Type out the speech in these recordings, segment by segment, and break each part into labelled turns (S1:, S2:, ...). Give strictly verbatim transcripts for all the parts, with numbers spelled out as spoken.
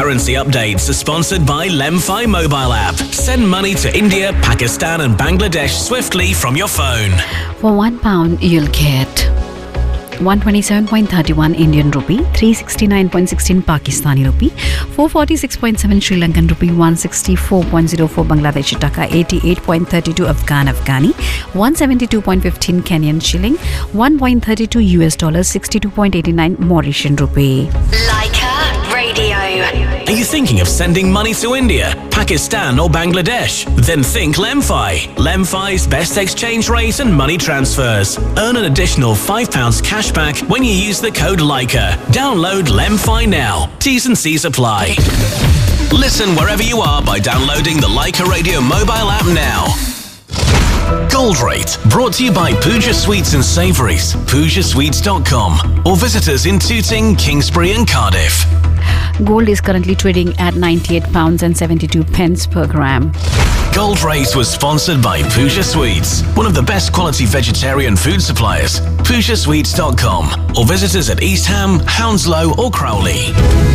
S1: currency updates are sponsored by Lemfi mobile app. Send money to India, Pakistan and Bangladesh swiftly from your phone.
S2: For one pound, you'll get one twenty-seven point three one Indian rupee, three sixty-nine point one six Pakistani rupee, four forty-six point seven Sri Lankan rupee, one sixty-four point zero four Bangladeshi taka, eighty-eight point three two Afghan Afghani, one seventy-two point one five Kenyan shilling, one point three two U S dollars, sixty-two point eight nine Mauritian rupee.
S3: Leica Radio.
S1: Are you thinking of sending money to India, Pakistan or Bangladesh? Then think Lemfi. Lemfi's best exchange rate and money transfers. Earn an additional five pounds cash back when you use the code Leica. Download Lemfi now. T's and C's apply. Listen wherever you are by downloading the Leica Radio mobile app now. Gold Rate, brought to you by Pooja Sweets and Savouries, pooja sweets dot com, or visit us in Tooting, Kingsbury and Cardiff.
S2: Gold is currently trading at ninety-eight pounds and seventy-two pence per gram.
S1: Gold Rate was sponsored by Pooja Sweets, one of the best quality vegetarian food suppliers. pooja sweets dot com, or visit us at East Ham, Hounslow or Crowley.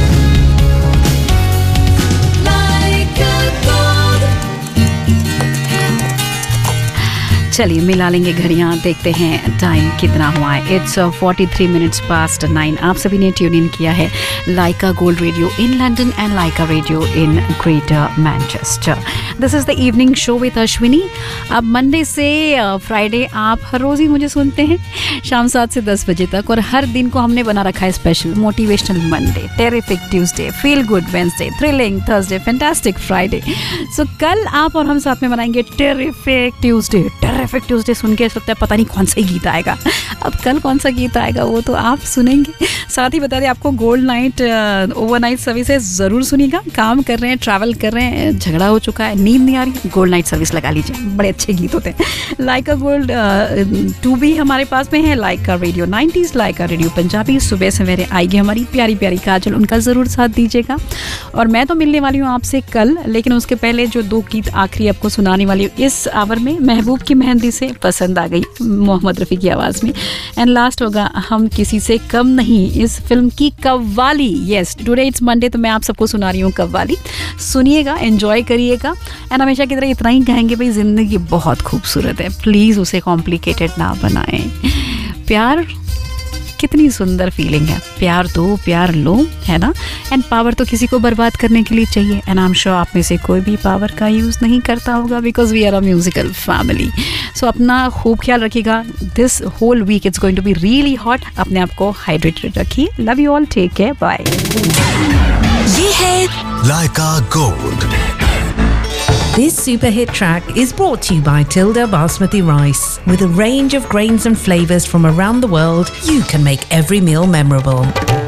S2: चलिए मिला लेंगे घड़ियाँ, देखते हैं time कितना हुआ है. It's forty three minutes past nine. आप सभी ने ट्यून इन किया है लाइका gold radio in London and Lyca radio in greater Manchester. This is the evening show with Ashwini. अब मंडे से फ्राइडे आप हर रोज़ ही मुझे सुनते हैं शाम सात से दस बजे तक, और हर दिन को हमने बना रखा है special. Motivational Monday, terrific Tuesday, feel good Wednesday, thrilling Thursday, fantastic Friday. सो कल आप और हम साथ में बनाएंगे टेरिफिक ट्यूसडे. टेरिफिक ट्यूसडे सुन के लगता है पता नहीं कौन सा गीत आएगा. अब कल कौन सा गीत आएगा वो तो आप सुनेंगे. साथ ही बता दें आपको गोल्ड नाइट ओवरनाइट सर्विसेज ज़रूर सुनिएगा. काम कर रहे हैं, ट्रैवल कर रहे हैं, झगड़ा हो चुका है, नींद नहीं आ रही, गोल्ड नाइट सर्विस लगा लीजिए. बड़े अच्छे गीत होते हैं. लाइका गोल्ड टू भी हमारे पास में है. लाइका रेडियो नाइन्टीज़, लाइका रेडियो पंजाबी. सुबह सवेरे आएगी हमारी प्यारी प्यारी काजल, उनका ज़रूर साथ दीजिएगा. और मैं तो मिलने वाली हूँ आपसे कल, लेकिन उसके पहले जो दो गीत आखिरी आपको सुनाने वाली हूँ इस आवर में, महबूब की मेहंदी से पसंद आ गई मोहम्मद रफ़ी की आवाज़ में. एंड लास्ट होगा हम किसी से कम नहीं, इस फिल्म की qawwali. Yes, today it's Monday, तो मैं आप सबको सुना रही हूँ कव्वाली. सुनिएगा, एंजॉय करिएगा. एंड हमेशा की तरह इतना ही कहेंगे, भाई ज़िंदगी बहुत खूबसूरत है, प्लीज़ उसे कॉम्प्लिकेटेड ना बनाएं. प्यार कितनी सुंदर फीलिंग है. प्यार दो, प्यार लो, है ना. एंड पावर तो किसी को बर्बाद करने के लिए चाहिए. एंड आई एम श्योर आप में से कोई भी पावर का यूज़ नहीं करता होगा, because we are a musical family. सो अपना खूब ख्याल रखिएगा. This whole week it's going to be really hot. अपने आप को हाइड्रेटेड रखिए. Love you all, take care, bye.
S3: ये है
S4: लाइका gold.
S5: This super hit track is brought to you by Tilda Basmati Rice. With a range of grains and flavours from around the world, you can make every meal memorable.